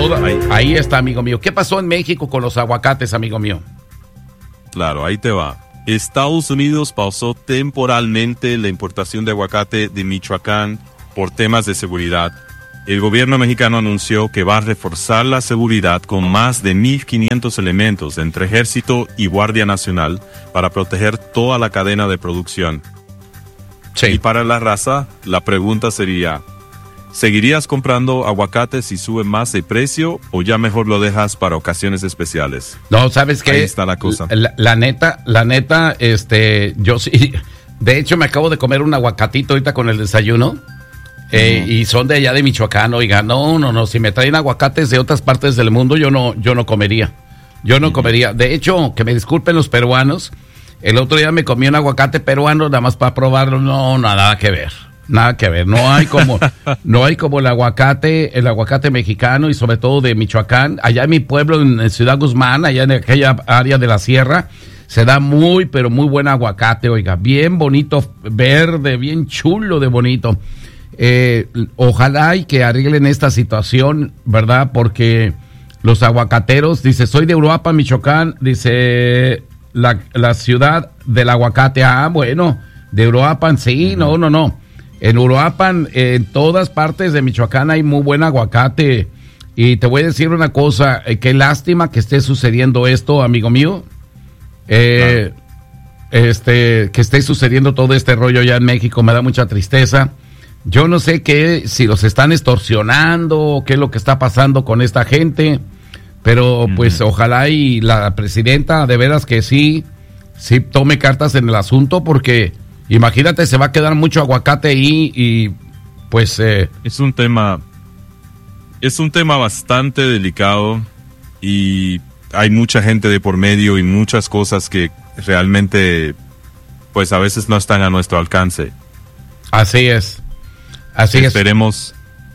Ahí está, amigo mío. ¿Qué pasó en México con los aguacates, amigo mío? Claro, ahí te va. Estados Unidos pausó temporalmente la importación de aguacate de Michoacán por temas de seguridad. El gobierno mexicano anunció que va a reforzar la seguridad con más de 1,500 elementos entre Ejército y Guardia Nacional para proteger toda la cadena de producción. Sí. Y para la raza, la pregunta sería, ¿seguirías comprando aguacate si sube más de precio o ya mejor lo dejas para ocasiones especiales? No, ¿sabes qué? Ahí está la cosa. La neta, yo sí. De hecho, me acabo de comer un aguacatito ahorita con el desayuno. Y son de allá de Michoacán, oiga, no, si me traen aguacates de otras partes del mundo, yo no comería. Yo no comería. De hecho, que me disculpen los peruanos, el otro día me comí un aguacate peruano nada más para probarlo, no, nada que ver. Nada que ver, no hay como el aguacate mexicano y sobre todo de Michoacán. Allá en mi pueblo, en Ciudad Guzmán, allá en aquella área de la sierra, se da pero muy buen aguacate, oiga, bien bonito, verde, bien chulo de bonito. Ojalá y que arreglen esta situación, ¿verdad? Porque los aguacateros, dice, soy de Uruapan, Michoacán, dice, la ciudad del aguacate. Ah, bueno, de Uruapan, sí, no. En Uruapan, en todas partes de Michoacán hay muy buen aguacate. Y te voy a decir una cosa, qué lástima que esté sucediendo esto, amigo mío. Que esté sucediendo todo este rollo ya en México, me da mucha tristeza. Yo no sé si los están extorsionando o qué es lo que está pasando con esta gente, pero pues ojalá y la presidenta de veras que sí tome cartas en el asunto, porque imagínate, se va a quedar mucho aguacate ahí y pues... Es un tema bastante delicado y hay mucha gente de por medio y muchas cosas que realmente pues a veces no están a nuestro alcance. Así es. Esperemos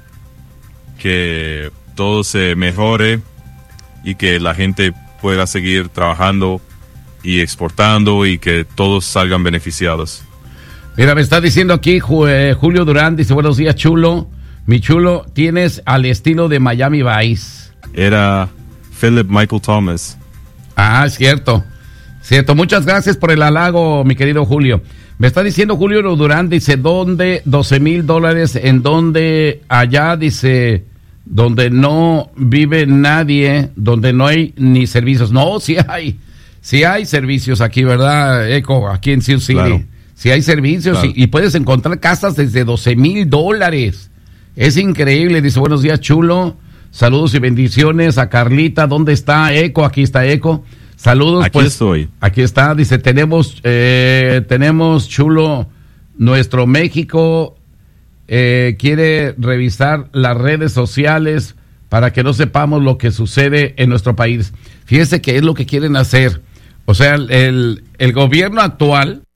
que todo se mejore y que la gente pueda seguir trabajando y exportando y que todos salgan beneficiados. Mira, me está diciendo aquí Julio Durán, dice, buenos días, chulo. Mi chulo, tienes al estilo de Miami Vice. Era Philip Michael Thomas. Ah, cierto. Muchas gracias por el halago, mi querido Julio. Me está diciendo Julio Durán, dice, ¿dónde $12,000? ¿En dónde? Allá, dice, donde no vive nadie, donde no hay ni servicios. No, sí hay servicios aquí, ¿verdad, Eco? Aquí en Sioux City. Claro. Sí hay servicios, claro. y puedes encontrar casas desde $12,000. Es increíble. Dice, buenos días, chulo. Saludos y bendiciones a Carlita. ¿Dónde está Eco? Aquí está Eco. Saludos. Aquí estoy. Aquí está. Dice, tenemos chulo, nuestro México quiere revisar las redes sociales para que no sepamos lo que sucede en nuestro país. Fíjese que es lo que quieren hacer. O sea, el gobierno actual